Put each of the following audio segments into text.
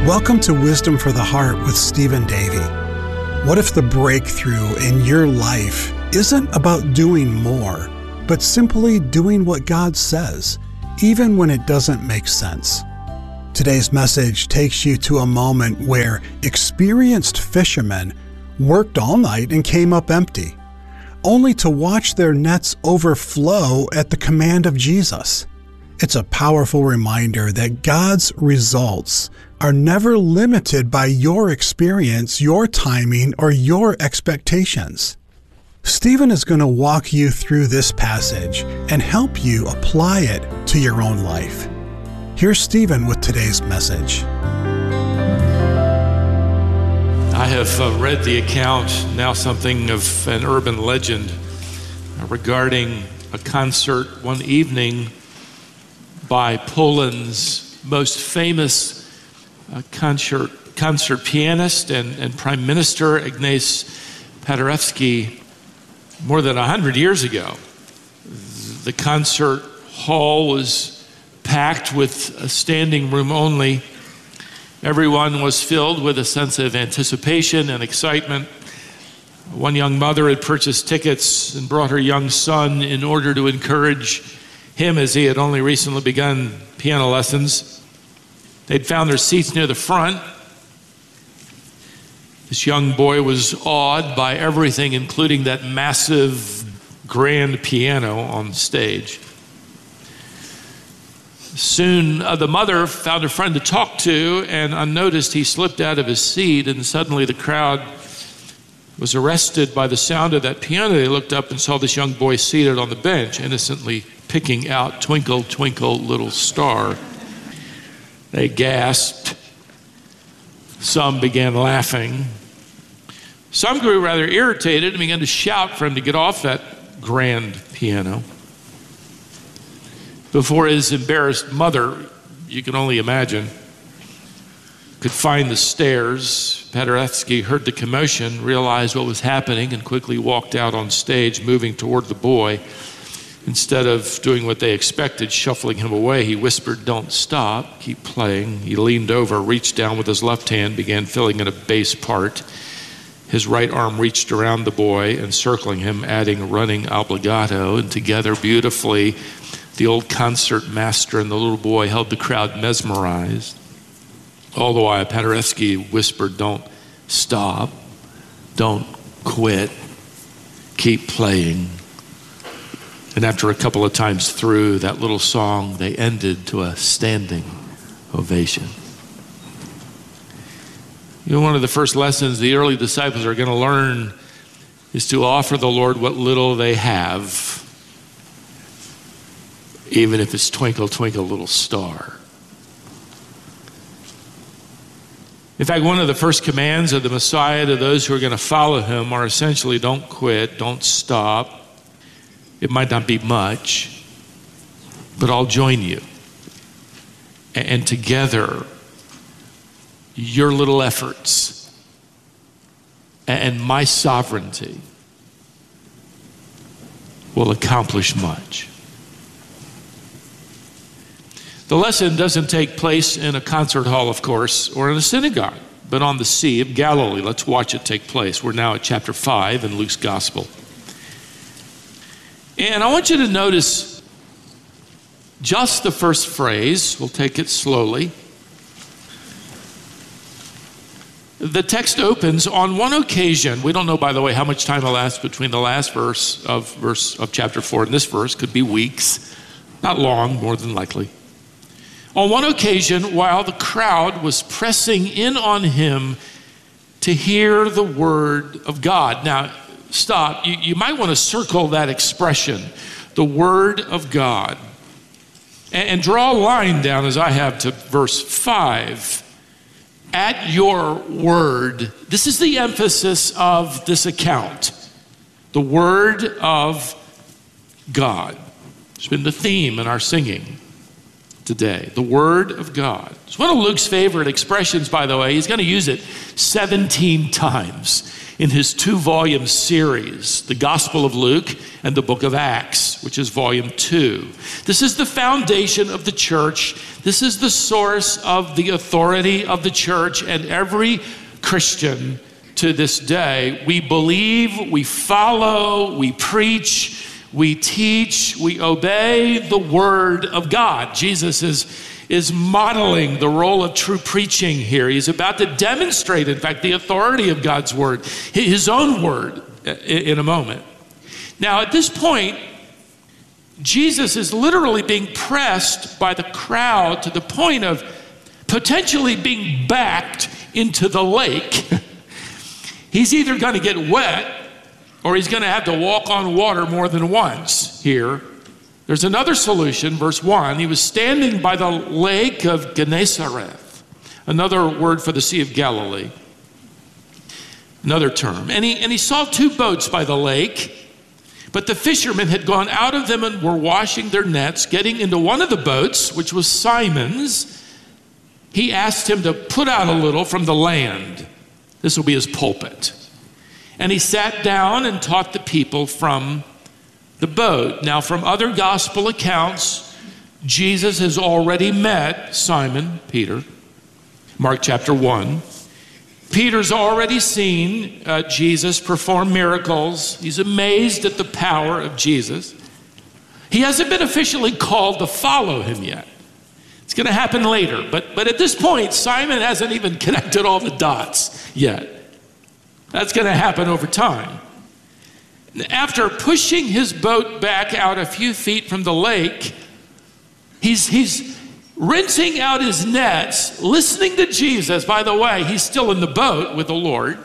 Welcome to Wisdom for the Heart with Stephen Davey. What if the breakthrough in your life isn't about doing more, but simply doing what God says, even when it doesn't make sense? Today's message takes you to a moment where experienced fishermen worked all night and came up empty, only to watch their nets overflow at the command of Jesus. It's a powerful reminder that God's results are never limited by your experience, your timing, or your expectations. Stephen is going to walk you through this passage and help you apply it to your own life. Here's Stephen with today's message. I have read the account, now something of an urban legend, regarding a concert one evening by Poland's most famous concert pianist and Prime Minister Ignaz Paderewski more than 100 years ago. The concert hall was packed with a standing room only. Everyone was filled with a sense of anticipation and excitement. One young mother had purchased tickets and brought her young son in order to encourage him as he had only recently begun piano lessons. They'd found their seats near the front. This young boy was awed by everything, including that massive grand piano on stage. Soon, the mother found a friend to talk to, and unnoticed, he slipped out of his seat, and suddenly the crowd was arrested by the sound of that piano. They looked up and saw this young boy seated on the bench, innocently picking out Twinkle, Twinkle, Little Star. They gasped. Some began laughing. Some grew rather irritated and began to shout for him to get off that grand piano. Before his embarrassed mother, you can only imagine, could find the stairs, Paderewski heard the commotion, realized what was happening, and quickly walked out on stage, moving toward the boy. Instead of doing what they expected, shuffling him away, he whispered, "Don't stop, keep playing." He leaned over, reached down with his left hand, began filling in a bass part. His right arm reached around the boy, encircling him, adding running obligato, and together beautifully, the old concert master and the little boy held the crowd mesmerized. All the while, Paderewski whispered, "Don't stop, don't quit, keep playing." And after a couple of times through that little song, they ended to a standing ovation. You know, one of the first lessons the early disciples are going to learn is to offer the Lord what little they have, even if it's twinkle, twinkle, little star. In fact, one of the first commands of the Messiah to those who are going to follow him are essentially, don't quit, don't stop. It might not be much, but I'll join you. And together, your little efforts and my sovereignty will accomplish much. The lesson doesn't take place in a concert hall, of course, or in a synagogue, but on the Sea of Galilee. Let's watch it take place. We're now at chapter 5 in Luke's Gospel. And I want you to notice just the first phrase. We'll take it slowly. The text opens, on one occasion. We don't know, by the way, how much time elapsed between the last verse of chapter 4 and this verse. Could be weeks. Not long, more than likely. On one occasion, while the crowd was pressing in on him to hear the word of God. Now, stop. You might want to circle that expression, the word of God, and draw a line down, as I have, to verse 5. At your word. This is the emphasis of this account. The word of God. It's been the theme in our singing today. The Word of God. It's one of Luke's favorite expressions, by the way. He's going to use it 17 times in his 2-volume series, the Gospel of Luke and the book of Acts, which is volume 2. This is the foundation of the church. This is the source of the authority of the church, and every Christian to this day, we believe, we follow, we preach, we teach, we obey the Word of God. Jesus is modeling the role of true preaching here. He's about to demonstrate, in fact, the authority of God's Word, his own Word, in a moment. Now, at this point, Jesus is literally being pressed by the crowd to the point of potentially being backed into the lake. He's either going to get wet or he's going to have to walk on water more than once here. There's another solution, verse 1. He was standing by the lake of Gennesareth, another word for the Sea of Galilee, another term. And he saw 2 boats by the lake, but the fishermen had gone out of them and were washing their nets. Getting into one of the boats, which was Simon's, he asked him to put out a little from the land. This will be his pulpit. And he sat down and taught the people from the boat. Now, from other gospel accounts, Jesus has already met Simon, Peter. Mark chapter 1. Peter's already seen Jesus perform miracles. He's amazed at the power of Jesus. He hasn't been officially called to follow him yet. It's going to happen later. But at this point, Simon hasn't even connected all the dots yet. That's going to happen over time. After pushing his boat back out a few feet from the lake, he's rinsing out his nets, listening to Jesus. By the way, he's still in the boat with the Lord.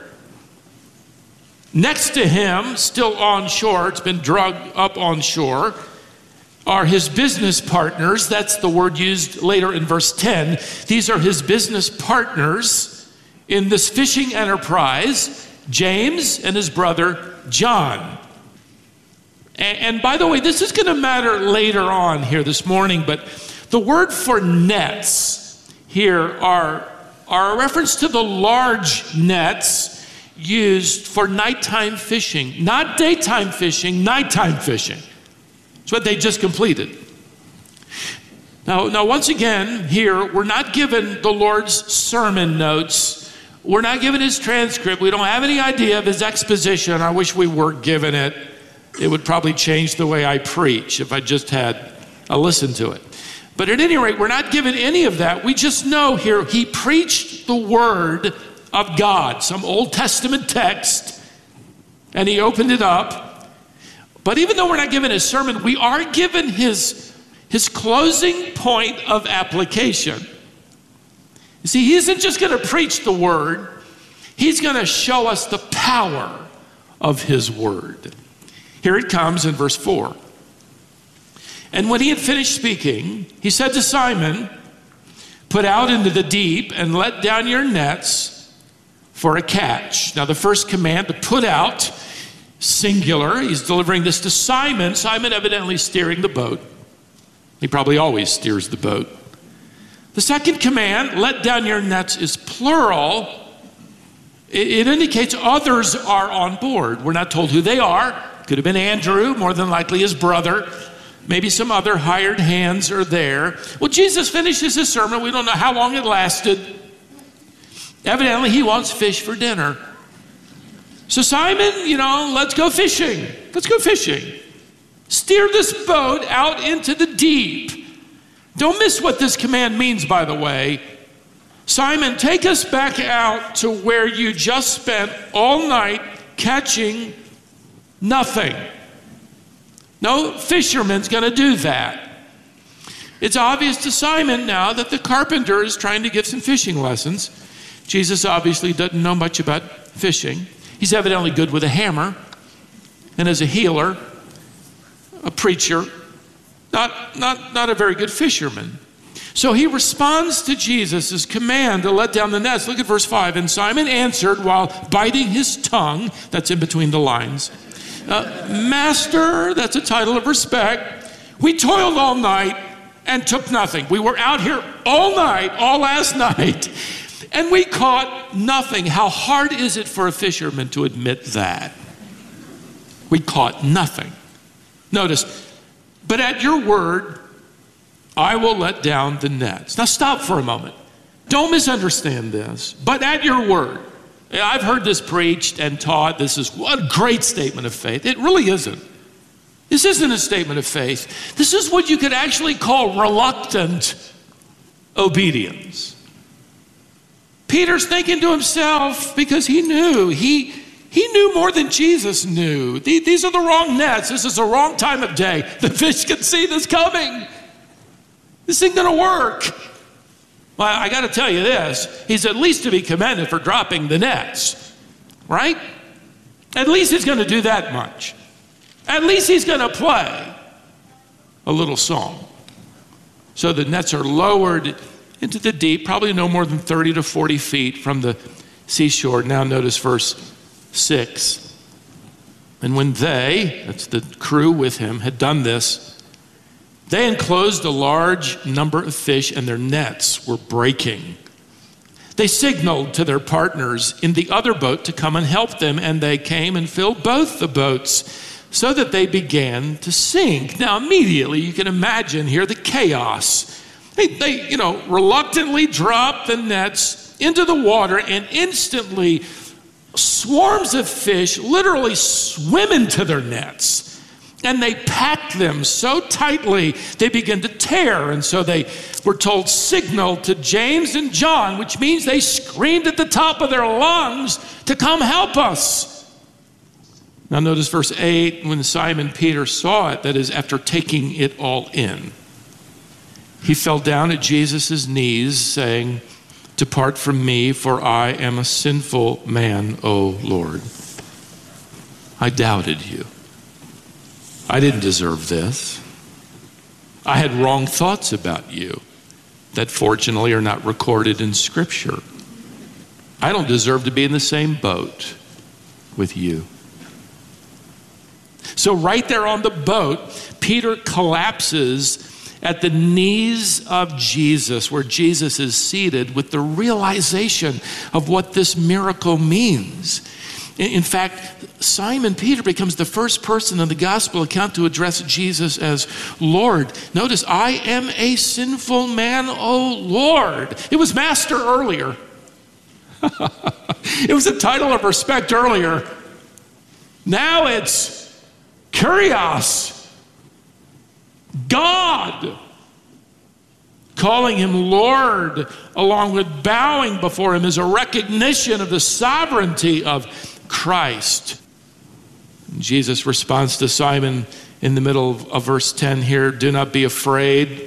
Next to him, still on shore, it's been dragged up on shore, are his business partners. That's the word used later in verse 10. These are his business partners in this fishing enterprise, James and his brother John. And by the way, this is going to matter later on here this morning, but the word for nets here are a reference to the large nets used for nighttime fishing, not daytime fishing, nighttime fishing. It's what they just completed. Now, once again, here, we're not given the Lord's sermon notes. We're not given his transcript. We don't have any idea of his exposition. I wish we were given it. It would probably change the way I preach if I just had a listen to it. But at any rate, we're not given any of that. We just know here he preached the Word of God, some Old Testament text, and he opened it up. But even though we're not given his sermon, we are given his closing point of application. You see, he isn't just going to preach the Word. He's going to show us the power of his Word. Here it comes in verse 4. And when he had finished speaking, he said to Simon, "Put out into the deep and let down your nets for a catch." Now the first command, to put out, singular. He's delivering this to Simon. Simon evidently steering the boat. He probably always steers the boat. The second command, let down your nets, is plural. It indicates others are on board. We're not told who they are. Could have been Andrew, more than likely his brother. Maybe some other hired hands are there. Well, Jesus finishes his sermon. We don't know how long it lasted. Evidently, he wants fish for dinner. So Simon, let's go fishing. Let's go fishing. Steer this boat out into the deep. Don't miss what this command means, by the way. Simon, take us back out to where you just spent all night catching nothing. No fisherman's going to do that. It's obvious to Simon now that the carpenter is trying to give some fishing lessons. Jesus obviously doesn't know much about fishing. He's evidently good with a hammer, and as a healer, a preacher, not a very good fisherman. So he responds to Jesus' command to let down the nets. Look at verse 5. And Simon answered while biting his tongue, that's in between the lines, "Master," that's a title of respect, "we toiled all night and took nothing. We were out here all night, all last night, and we caught nothing. How hard is it for a fisherman to admit that? We caught nothing. Notice, but at your word, I will let down the nets. Now stop for a moment. Don't misunderstand this, but at your word. I've heard this preached and taught. This is one great statement of faith. It really isn't. This isn't a statement of faith. This is what you could actually call reluctant obedience. Peter's thinking to himself, because he knew more than Jesus knew. These are the wrong nets. This is the wrong time of day. The fish can see this coming. This ain't going to work. Well, I got to tell you this. He's at least to be commended for dropping the nets, right? At least he's going to do that much. At least he's going to play a little song. So the nets are lowered into the deep, probably no more than 30 to 40 feet from the seashore. Now notice verse 6. And when they, that's the crew with him, had done this, they enclosed a large number of fish, and their nets were breaking. They signaled to their partners in the other boat to come and help them, and they came and filled both the boats so that they began to sink. Now immediately you can imagine here the chaos. They reluctantly dropped the nets into the water, and instantly swarms of fish literally swim into their nets. And they packed them so tightly, they began to tear. And so they were told, signal to James and John, which means they screamed at the top of their lungs to come help us. Now notice verse 8, when Simon Peter saw it, that is, after taking it all in, he fell down at Jesus' knees, saying, depart from me, for I am a sinful man, O Lord. I doubted you. I didn't deserve this. I had wrong thoughts about you that fortunately are not recorded in Scripture. I don't deserve to be in the same boat with you. So right there on the boat, Peter collapses at the knees of Jesus, where Jesus is seated, with the realization of what this miracle means. In fact, Simon Peter becomes the first person in the gospel account to address Jesus as Lord. Notice, I am a sinful man, O Lord. It was Master earlier. It was a title of respect earlier. Now it's Kyrios, God, calling him Lord, along with bowing before him, is a recognition of the sovereignty of Christ. Jesus responds to Simon in the middle of verse 10 here, do not be afraid.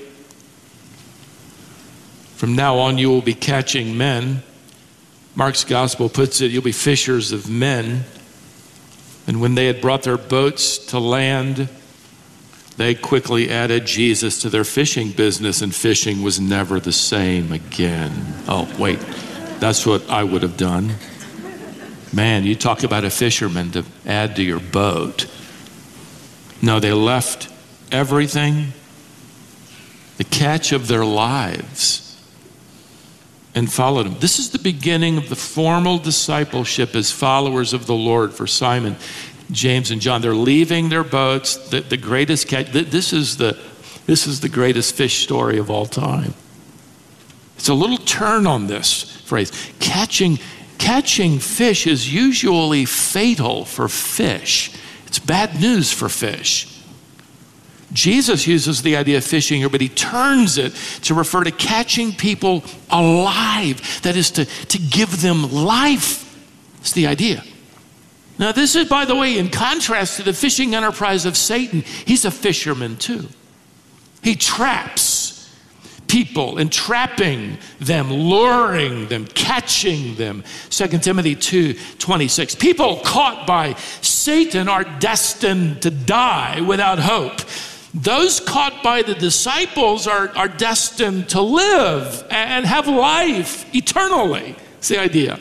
From now on you will be catching men. Mark's gospel puts it, you'll be fishers of men. And when they had brought their boats to land, they quickly added Jesus to their fishing business, and fishing was never the same again. Oh, wait, that's what I would have done. Man, you talk about a fisherman to add to your boat. No, they left everything, the catch of their lives, and followed him. This is the beginning of the formal discipleship as followers of the Lord for Simon, James, and John. They're leaving their boats, the greatest catch. This is the greatest fish story of all time. It's a little turn on this phrase. Catching fish is usually fatal for fish. It's bad news for fish. Jesus uses the idea of fishing here, but he turns it to refer to catching people alive. That is to give them life. That's the idea. Now this is, by the way, in contrast to the fishing enterprise of Satan. He's a fisherman too. He traps people, entrapping them, luring them, catching them. 2 Timothy 2:26. People caught by Satan are destined to die without hope. Those caught by the disciples are destined to live and have life eternally. It's the idea.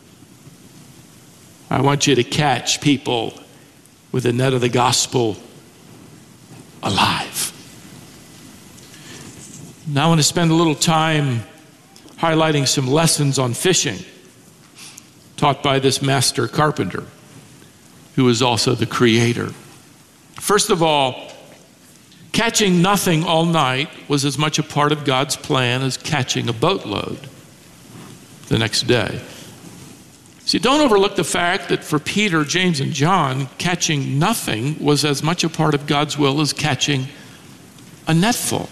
I want you to catch people with the net of the gospel alive. Now I want to spend a little time highlighting some lessons on fishing taught by this master carpenter, who is also the creator. First of all, catching nothing all night was as much a part of God's plan as catching a boatload the next day. See, don't overlook the fact that for Peter, James, and John, catching nothing was as much a part of God's will as catching a netful.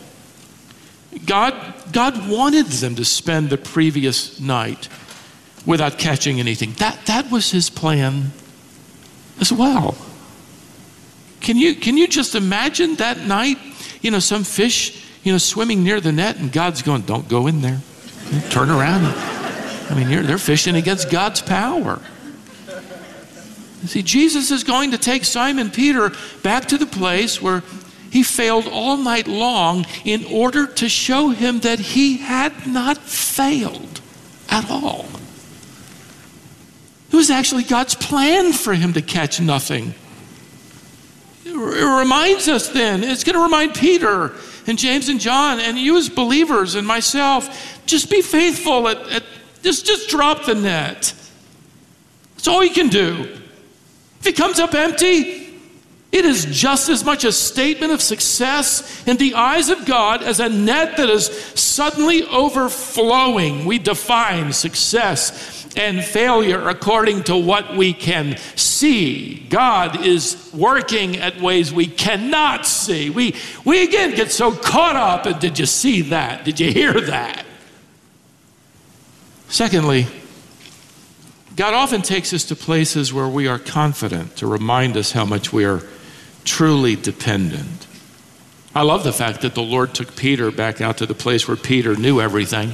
God wanted them to spend the previous night without catching anything. That was his plan as well. Can you just imagine that night, some fish, swimming near the net, and God's going, don't go in there. Turn around. They're fishing against God's power. See, Jesus is going to take Simon Peter back to the place where he failed all night long in order to show him that he had not failed at all. It was actually God's plan for him to catch nothing. It reminds us then, it's going to remind Peter and James and John and you as believers and myself, just be faithful at just drop the net. That's all you can do. If it comes up empty, it is just as much a statement of success in the eyes of God as a net that is suddenly overflowing. We define success and failure according to what we can see. God is working at ways we cannot see. We again get so caught up in, did you see that? Did you hear that? Secondly, God often takes us to places where we are confident to remind us how much we are truly dependent. I love the fact that the Lord took Peter back out to the place where Peter knew everything.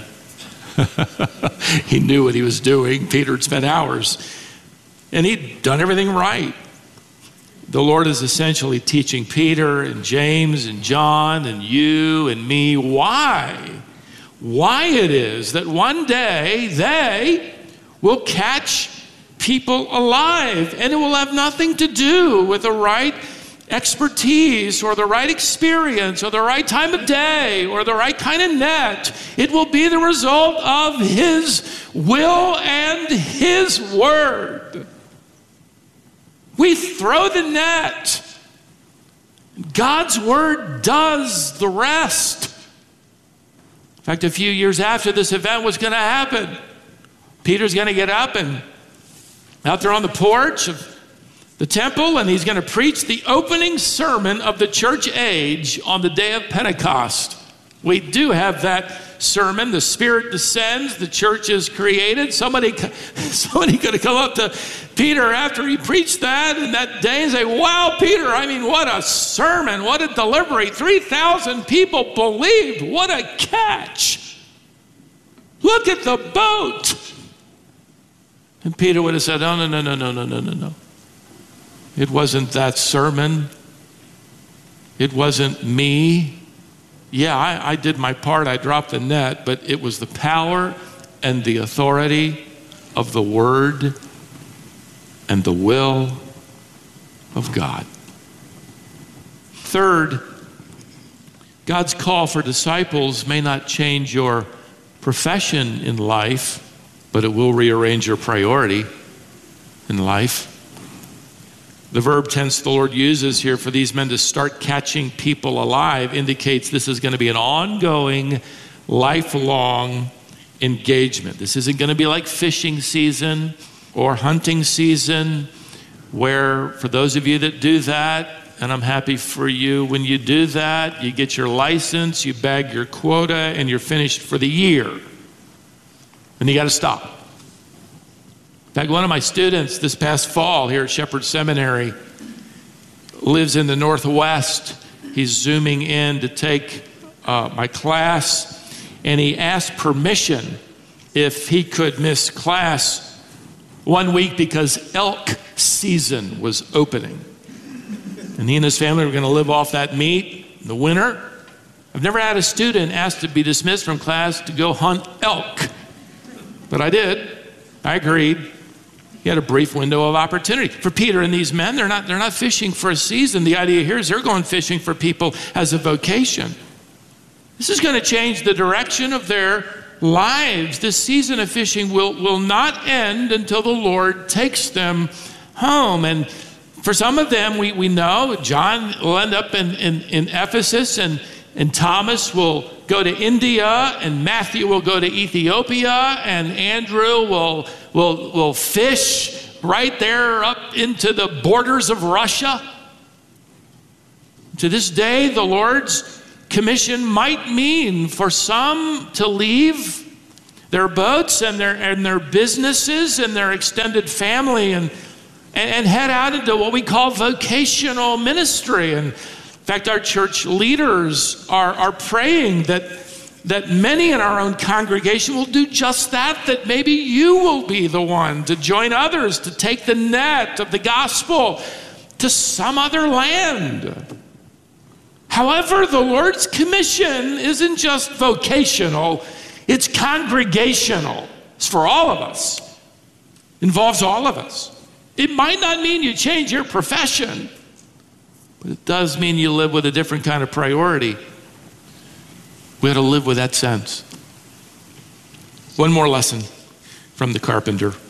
He knew what he was doing. Peter had spent hours, and he'd done everything right. The Lord is essentially teaching Peter and James and John and you and me why it is that one day they will catch people alive, and it will have nothing to do with the right expertise or the right experience or the right time of day or the right kind of net. It will be the result of his will and his word. We throw the net. God's word does the rest. In fact, a few years after this event was going to happen, Peter's going to get up and out there on the porch of the temple, and he's going to preach the opening sermon of the church age on the day of Pentecost. We do have that sermon. The Spirit descends, the church is created. Somebody going to come up to Peter after he preached that and that day and say, wow, Peter, what a sermon, what a delivery. 3,000 people believed. What a catch. Look at the boat. And Peter would have said, no. It wasn't that sermon. It wasn't me. Yeah, I did my part. I dropped the net, but it was the power and the authority of the word and the will of God. Third, God's call for disciples may not change your profession in life, but it will rearrange your priority in life. The verb tense the Lord uses here for these men to start catching people alive indicates this is going to be an ongoing, lifelong engagement. This isn't going to be like fishing season or hunting season, where for those of you that do that, and I'm happy for you, when you do that, you get your license, you bag your quota, and you're finished for the year. And you got to stop. In fact, one of my students this past fall here at Shepherd Seminary lives in the Northwest. He's zooming in to take my class, and he asked permission if he could miss class 1 week because elk season was opening. And he and his family were going to live off that meat in the winter. I've never had a student asked to be dismissed from class to go hunt elk, but I did. I agreed. He had a brief window of opportunity. For Peter and these men, they're not fishing for a season. The idea here is they're going fishing for people as a vocation. This is going to change the direction of their lives. This season of fishing will not end until the Lord takes them home. And for some of them, we know John will end up in Ephesus, and Thomas will go to India, and Matthew will go to Ethiopia, and Andrew will fish right there up into the borders of Russia. To this day, the Lord's commission might mean for some to leave their boats and their businesses and their extended family and head out into what we call vocational ministry. And in fact, our church leaders are praying that many in our own congregation will do just that maybe you will be the one to join others to take the net of the gospel to some other land. However, the Lord's commission isn't just vocational, it's congregational. It's for all of us. It involves all of us. It might not mean you change your profession, but it does mean you live with a different kind of priority. We ought to live with that sense. One more lesson from the carpenter.